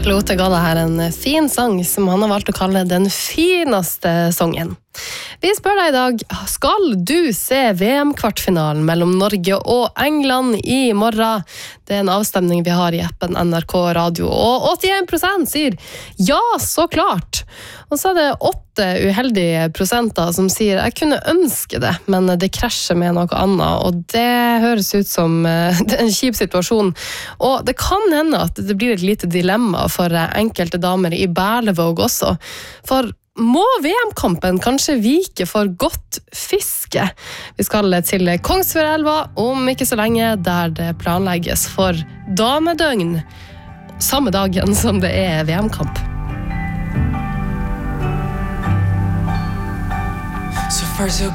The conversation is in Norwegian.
Lote ga det her en fin sang som han har valgt å kalle den fineste sangen. Vi spør deg i dag, skal du se VM-kvartfinalen mellom Norge og England i morgen? Det en avstemning vi har i appen NRK Radio, og 81% sier ja, så klart. Og så det 8 uheldige prosenter som sier jeg kunne ønske det, men det krasjer med noe annet, og det høres ut som en kjip situasjon. Og det kan hende at det blir et lite dilemma for enkelte damer i Berlevåg også, for må VM-kampen kanskje vike for godt fiske? Vi skal til Kongsvinger-elva om ikke så lenge, der det planlegges for damedøgn, samme dagen som det VM-kamp. So first you